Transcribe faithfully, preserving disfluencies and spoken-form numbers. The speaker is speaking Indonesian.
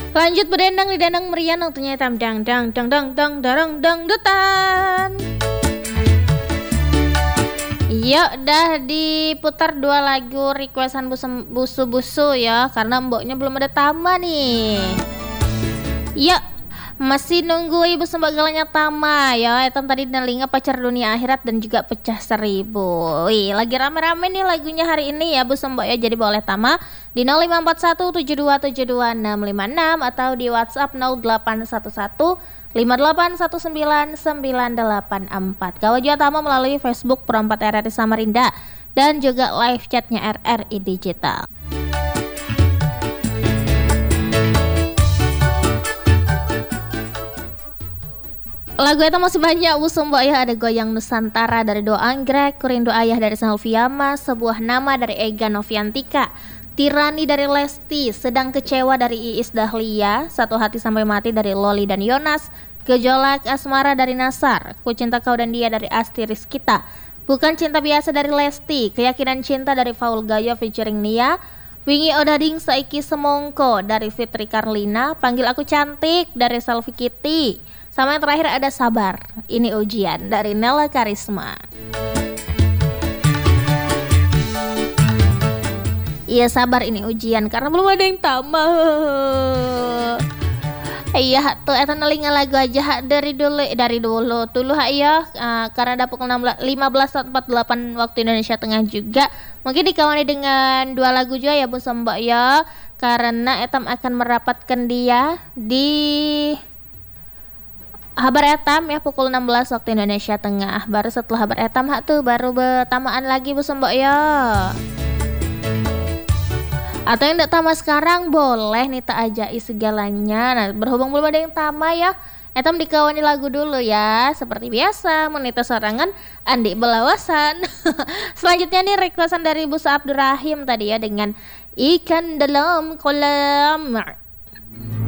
Lanjut berdendang di dendang meriah waktunya tam dang dang dang dang dang darang dang dutan. Yuk dah diputar dua lagu requestan busu-busu ya, karena mboknya belum ada tama nih. Yuk masih nunggu ibu sembah galanya tama ya. Etam tadi nalinga pacar dunia akhirat dan juga pecah seribu. Wih, lagi rame-rame nih lagunya hari ini ya bu sembah ya. Jadi boleh tama di nol lima empat satu tujuh dua tujuh dua enam lima enam atau di WhatsApp nol delapan satu satu lima delapan satu sembilan sembilan delapan empat. Kau juga tama melalui Facebook Perempat R R I Samarinda dan juga live chatnya R R I Digital. Lagu itu masih banyak bu sembok ya. Ada Goyang Nusantara dari Do Anggrek, Kurindu Ayah dari Salviama, Sebuah Nama dari Ega Noviantika, Tirani dari Lesti, Sedang Kecewa dari Iis Dahlia, Satu Hati Sampai Mati dari Loli dan Yonas, Gejolak Asmara dari Nasar, Ku Cinta Kau dan Dia dari Asti Rizkita, Bukan Cinta Biasa dari Lesti, Keyakinan Cinta dari Faul Gayo featuring Nia, Wingi Odading Saiki Semongko dari Fitri Karlina, Panggil Aku Cantik dari Selvi Kitty, sama yang terakhir ada Sabar, Ini Ujian dari Nella Karisma. Iya sabar ini ujian karena belum ada yang tamat. Iya tuh eta nelinga lagu aja dari dulu dari dulu dulu ya uh, karena ada pukul enam belas lima belas empat puluh delapan waktu Indonesia Tengah juga. Mungkin dikawani dengan dua lagu juga ya Bu Sembok ya, karena etam akan merapatkan dia di Habar Etam ya pukul enam belas waktu Indonesia Tengah. Baru setelah Habar Etam hak tuh baru bertamaan lagi Bu Sembok ya. Atau yang tidak tama sekarang boleh nih tak ajai segalanya. Nah berhubung belum ada yang tama ya, etam dikawani lagu dulu ya. Seperti biasa menita sorangan Andi Belawasan. Selanjutnya nih requestan dari Busa Abdurrahim tadi ya dengan Ikan Dalam Kolam.